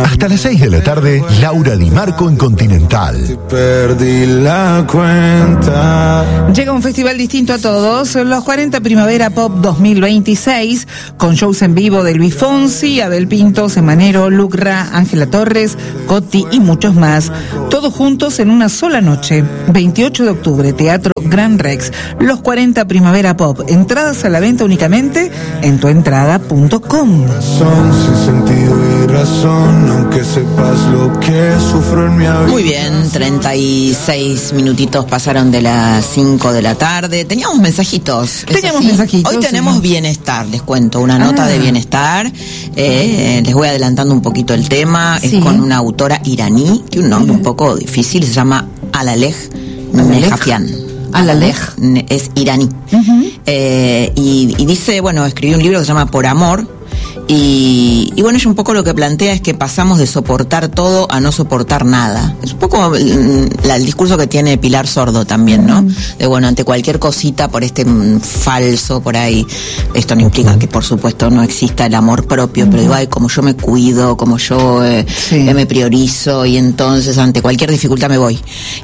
Hasta las 6 de la tarde, Laura Di Marco en Continental. Perdí la cuenta. Llega un festival distinto a todos, los 40 Primavera Pop 2026, con shows en vivo de Luis Fonsi, Abel Pintos, Emanero, Lucra, Ángela Torres, Cotti y muchos más. Todos juntos en una sola noche. 28 de octubre, Teatro Gran Rex. Los 40 Primavera Pop. Entradas a la venta únicamente en tuentrada.com. Sin sentido y razón, aunque sepas lo que sufro en mi vida. Muy bien, 36 minutitos pasaron de las 5 de la tarde. Teníamos mensajitos. Teníamos mensajitos. Hoy tenemos bienestar, les cuento, una nota de bienestar. Les voy adelantando un poquito el tema. Es con una autora iraní, tiene un nombre un poco difícil, se llama Alaleh Nejafian. Alaleh es iraní. Y dice, bueno, escribió un libro que se llama Por Amor. Y bueno, ella un poco lo que plantea es que pasamos de soportar todo a no soportar nada. Es un poco el discurso que tiene Pilar Sordo también, ¿no? De bueno, ante cualquier cosita por falso, por ahí, esto no implica que por supuesto no exista el amor propio, pero digo, ay, como yo me cuido, como yo me priorizo, y entonces ante cualquier dificultad me voy.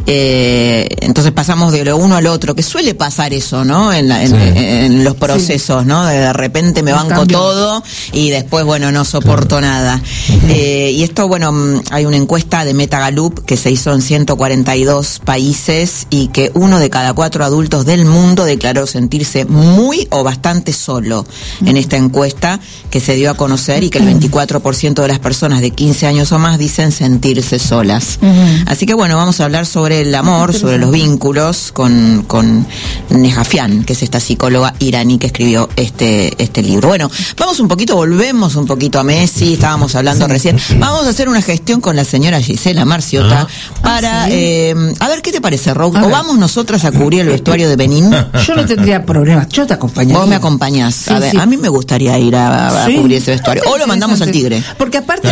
Entonces pasamos de lo uno al otro, que suele pasar eso, ¿no? En los procesos, ¿no? De repente me banco todo y después, bueno, no soporto nada. Y esto, bueno, hay una encuesta de Metagalup que se hizo en 142 países y que 1 de cada 4 adultos del mundo declaró sentirse muy o bastante solo en esta encuesta que se dio a conocer, y que el 24% de las personas de 15 años o más dicen sentirse solas. Así que, bueno, vamos a hablar sobre el amor, sobre los vínculos con Nejafian, que es esta psicóloga iraní que escribió este libro. Bueno, volvemos un poquito a Messi, estábamos hablando recién. Vamos a hacer una gestión con la señora Gisela Marciota para, a ver, ¿qué te parece, Rose? ¿O vamos nosotras a cubrir el vestuario de Benín? Yo no tendría problemas, yo te acompañaría. Vos me acompañás. A mí me gustaría ir a cubrir ese vestuario. O lo mandamos al Tigre. Porque aparte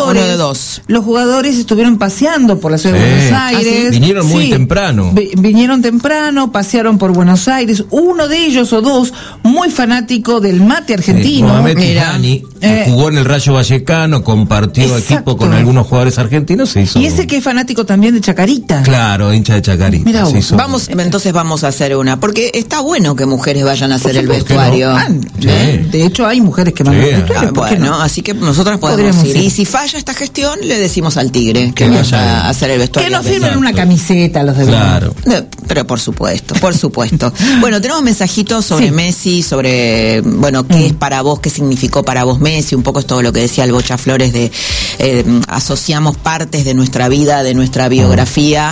los jugadores estuvieron paseando por la ciudad de Buenos Aires. Vinieron muy temprano. Vinieron temprano, pasearon por Buenos Aires. Uno de ellos o dos, muy fanático del mate argentino. Tijani, jugó en el Rayo Vallecano, compartió equipo con algunos jugadores argentinos. Y ese que es fanático también de Chacarita. Claro, hincha de Chacarita. Mirá, entonces vamos a hacer una, porque está bueno que mujeres vayan a hacer el vestuario. De hecho, hay mujeres que van al vestuario. Bueno, así que nosotras podemos ir. Y si falla esta gestión, le decimos al Tigre que vaya a hacer el vestuario. Que nos firmen una camiseta los de Claro. Pero por supuesto. Bueno, tenemos mensajitos sobre Messi, sobre, bueno, qué es para vos, qué significó para vos Messi, un poco es todo lo que decía el Bocha Flores de asociamos partes de nuestra vida, de nuestra biografía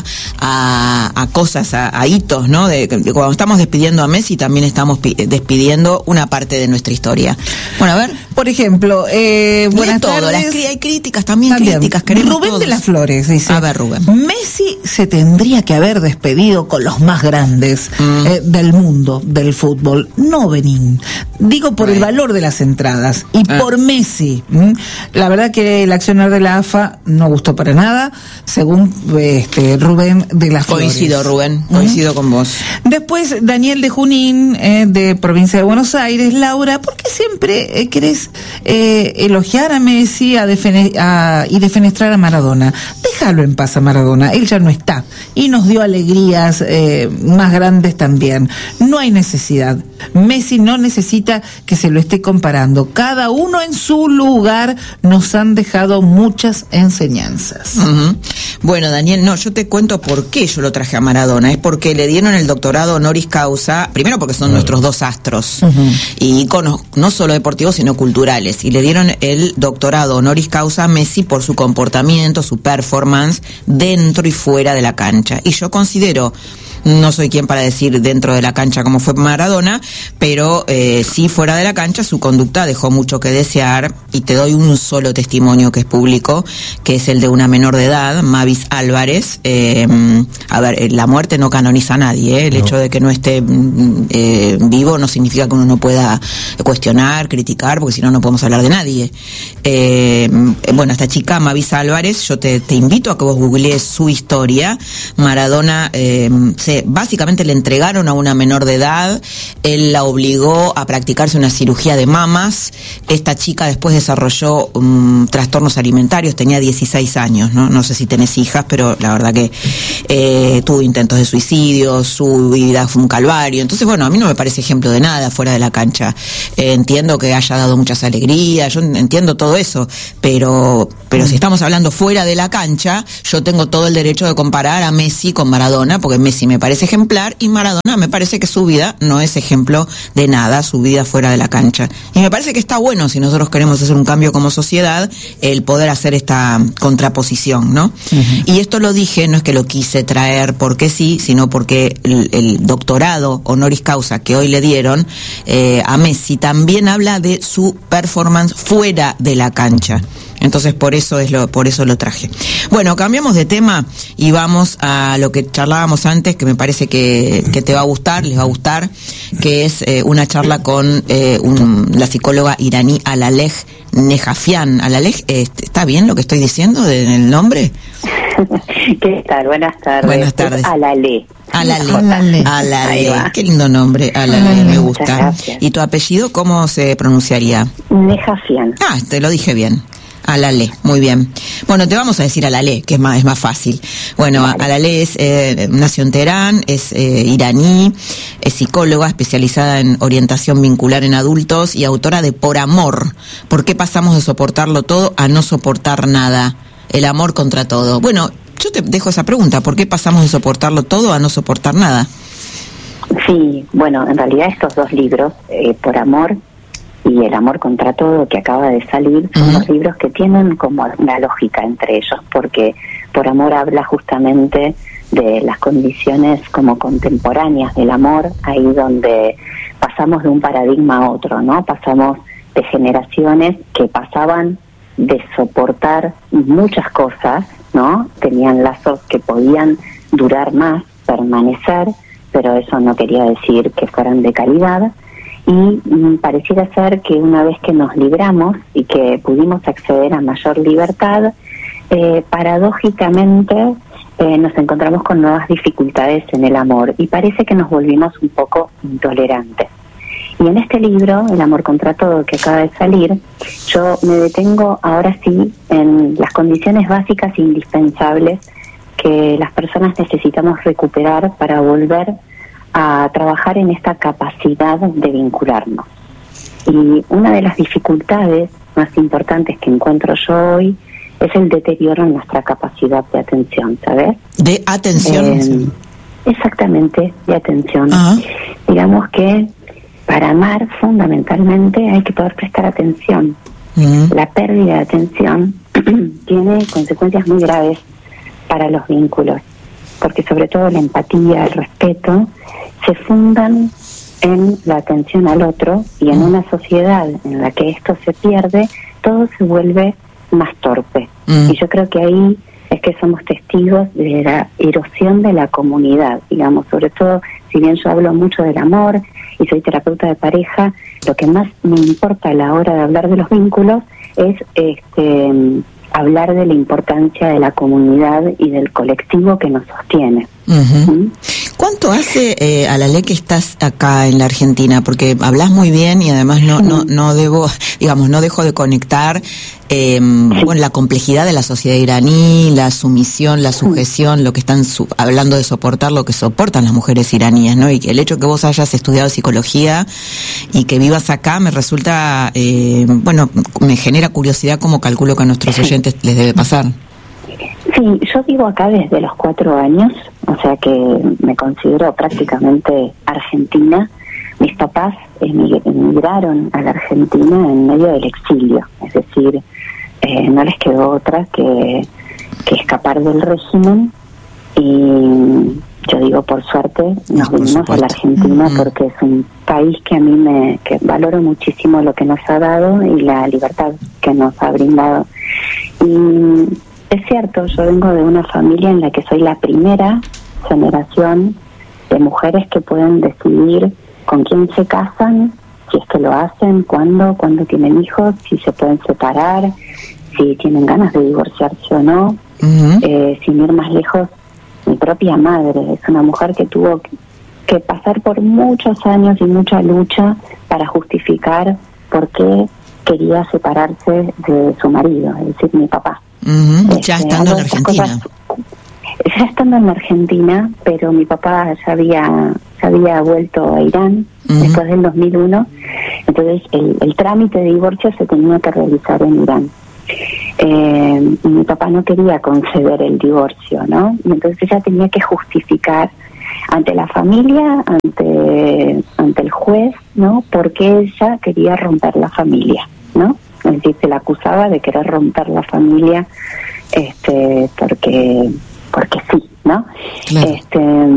a cosas, a hitos, ¿no? De cuando estamos despidiendo a Messi, también estamos despidiendo una parte de nuestra historia. Bueno, a ver. Por ejemplo, buenas tardes. Hay críticas también. Críticas. Rubén todos. de las Flores dice: a ver, Rubén. Messi se tendría que haber despedido con los más grandes del mundo del fútbol, no Benín. Digo por el valor de las entradas y por Messi. La verdad que el accionar de la AFA no gustó para nada, según Rubén de las Flores. Coincido, Rubén, coincido con vos. Después, Daniel de Junín, de provincia de Buenos Aires. Laura, ¿por qué siempre querés elogiar a Messi y defenestrar a Maradona? Déjalo en paz a Maradona, él ya no está y nos dio alegrías más grandes también. No hay necesidad. Messi no necesita que se lo esté comparando. Cada uno en su lugar. Nos han dejado muchas enseñanzas. Bueno, Daniel, yo te cuento por qué yo lo traje a Maradona. Es porque le dieron el doctorado honoris causa, primero porque son nuestros dos astros y íconos no solo deportivos sino culturales, y le dieron el doctorado honoris causa a Messi por su comportamiento, su performance dentro y fuera de la cancha. Y yo considero, no soy quien para decir dentro de la cancha cómo fue Maradona, pero sí fuera de la cancha su conducta dejó mucho que desear, y te doy un solo testimonio que es público, que es el de una menor de edad, Mavis Álvarez. A ver, la muerte no canoniza a nadie, el hecho de que no esté vivo no significa que uno no pueda cuestionar, criticar, porque si no, no podemos hablar de nadie. Bueno, esta chica, Mavis Álvarez, yo te invito a que vos googlees su historia. Maradona se básicamente le entregaron a una menor de edad, él la obligó a practicarse una cirugía de mamas, esta chica después desarrolló trastornos alimentarios, tenía 16 años, no sé si tenés hijas, pero la verdad que tuvo intentos de suicidio, su vida fue un calvario. Entonces, bueno, a mí no me parece ejemplo de nada fuera de la cancha. Entiendo que haya dado muchas alegrías, yo entiendo todo eso, pero si estamos hablando fuera de la cancha, yo tengo todo el derecho de comparar a Messi con Maradona, porque Messi me parece ejemplar y Maradona me parece que su vida no es ejemplo de nada, su vida fuera de la cancha. Y me parece que está bueno, si nosotros queremos hacer un cambio como sociedad, el poder hacer esta contraposición, ¿no? Uh-huh. Y esto lo dije, no es que lo quise traer porque sí, sino porque el doctorado honoris causa que hoy le dieron a Messi también habla de su performance fuera de la cancha. Entonces por eso lo traje. Bueno, cambiamos de tema y vamos a lo que charlábamos antes, que me parece que te va a gustar, les va a gustar, que es una charla con la psicóloga iraní Alaleh Nejafian. Alaleh, ¿está bien lo que estoy diciendo en el nombre? ¿Qué tal? Buenas tardes. Buenas tardes. Alaleh. Qué lindo nombre, Alaleh, me gusta. ¿Y tu apellido cómo se pronunciaría? Nejafian. Te lo dije bien. Alaleh, muy bien. Bueno, te vamos a decir Alaleh, que es más fácil. Bueno, vale. Alaleh nació en Teherán, es iraní, es psicóloga especializada en orientación vincular en adultos y autora de Por Amor. ¿Por qué pasamos de soportarlo todo a no soportar nada? El amor contra todo. Bueno, yo te dejo esa pregunta. ¿Por qué pasamos de soportarlo todo a no soportar nada? Sí, bueno, en realidad estos dos libros, Por Amor y El amor contra todo, que acaba de salir, son dos libros que tienen como una lógica entre ellos, porque Por Amor habla justamente de las condiciones como contemporáneas del amor, ahí donde pasamos de un paradigma a otro, ¿no? Pasamos de generaciones que pasaban de soportar muchas cosas, ¿no? Tenían lazos que podían durar más, permanecer, pero eso no quería decir que fueran de calidad. Y pareciera ser que una vez que nos libramos y que pudimos acceder a mayor libertad, paradójicamente nos encontramos con nuevas dificultades en el amor y parece que nos volvimos un poco intolerantes. Y en este libro, El amor contra todo, que acaba de salir, yo me detengo ahora sí en las condiciones básicas e indispensables que las personas necesitamos recuperar para volver a trabajar en esta capacidad de vincularnos. Y una de las dificultades más importantes que encuentro yo hoy es el deterioro en nuestra capacidad de atención, ¿sabes? ¿De atención? Exactamente, de atención. Uh-huh. Digamos que para amar fundamentalmente hay que poder prestar atención. Uh-huh. La pérdida de atención tiene consecuencias muy graves para los vínculos, porque sobre todo la empatía, el respeto, se fundan en la atención al otro, y en una sociedad en la que esto se pierde, todo se vuelve más torpe. Y yo creo que ahí es que somos testigos de la erosión de la comunidad, digamos, sobre todo, si bien yo hablo mucho del amor y soy terapeuta de pareja, lo que más me importa a la hora de hablar de los vínculos es hablar de la importancia de la comunidad y del colectivo que nos sostiene. Uh-huh. ¿Cuánto hace, Alaleh, que estás acá en la Argentina? Porque hablas muy bien y además no dejo de conectar bueno, la complejidad de la sociedad iraní, la sumisión, la sujeción, lo que están hablando de soportar, lo que soportan las mujeres iraníes, ¿no? Y el hecho que vos hayas estudiado psicología y que vivas acá me resulta, bueno, me genera curiosidad, como calculo que a nuestros oyentes les debe pasar. Sí, yo vivo acá desde los 4 años, o sea que me considero prácticamente argentina. Mis papás emigraron a la Argentina en medio del exilio, es decir, no les quedó otra que escapar del régimen, y yo digo, por suerte, nos vinimos a la Argentina porque es un país que a mí que valoro muchísimo lo que nos ha dado y la libertad que nos ha brindado. Y es cierto, yo vengo de una familia en la que soy la primera generación de mujeres que pueden decidir con quién se casan, si es que lo hacen, cuándo tienen hijos, si se pueden separar, si tienen ganas de divorciarse o no. Uh-huh. Sin ir más lejos, mi propia madre. Es una mujer que tuvo que pasar por muchos años y mucha lucha para justificar por qué quería separarse de su marido, es decir, mi papá. Ya estando en Argentina. Ya estando en Argentina, pero mi papá ya había vuelto a Irán después del 2001, entonces el trámite de divorcio se tenía que realizar en Irán. Y mi papá no quería conceder el divorcio, ¿no? Y entonces ella tenía que justificar ante la familia, ante el juez, ¿no? Porque ella quería romper la familia, ¿no? Es decir, se la acusaba de querer romper la familia, porque sí, ¿no? Claro.